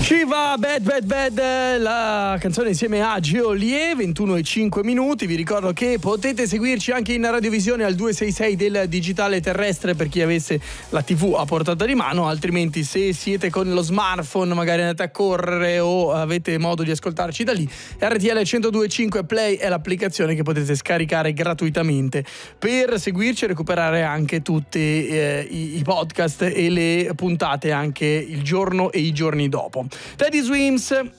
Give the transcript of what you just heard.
Shiva, Bad Bad Bad, la canzone insieme a Geolier, 21:05. Vi ricordo che potete seguirci anche in radiovisione al 266 del digitale terrestre per chi avesse la TV a portata di mano, altrimenti se siete con lo smartphone, magari andate a correre o avete modo di ascoltarci da lì, RTL 102.5 Play è l'applicazione che potete scaricare gratuitamente per seguirci e recuperare anche tutti i podcast e le puntate anche il giorno e i giorni dopo. Teddy Swims